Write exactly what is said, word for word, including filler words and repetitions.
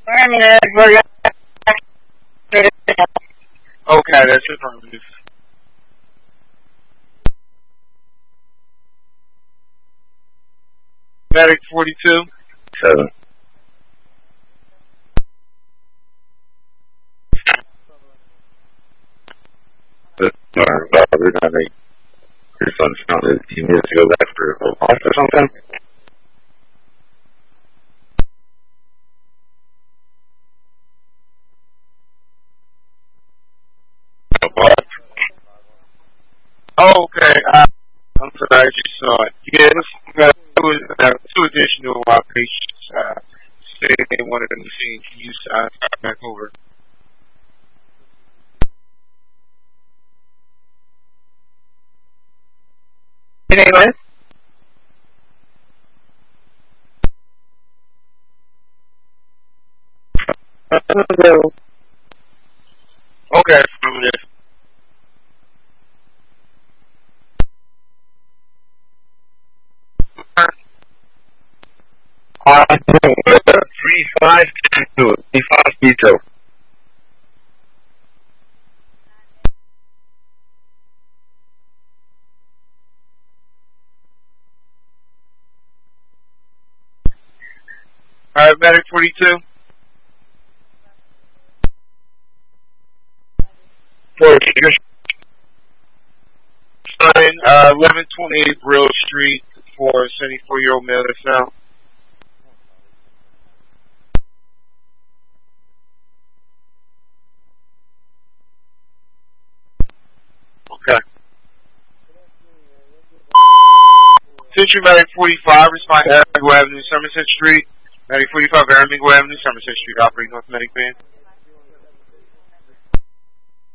Okay, that's affirmative. Medic forty-two. Seven. Or we're gonna make your son sound that he needs to go back for a watch or something. Oh, okay. Uh, I'm sorry, I just saw it. Yeah, this, uh, there was uh, two additional uh, patients uh, stated they wanted the machine to use uh, back over. Anyway. Okay, affirmative. Uh, three five two. Three five two. Alright, medic forty-two. Four. Sign, uh, eleven twenty-eight Brill Street for seventy-four-year-old male that's out. Okay. Century Medic forty-five, respond to Aramingo Avenue, Somerset Street. Medic forty-five, Aramingo Avenue, Somerset Street, operating North Medic Van.